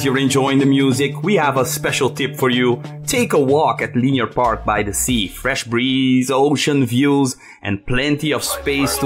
as you're enjoying the music, we have a special tip for you. Take a walk at Linear Park by the sea. Fresh breeze, ocean views, and plenty of space to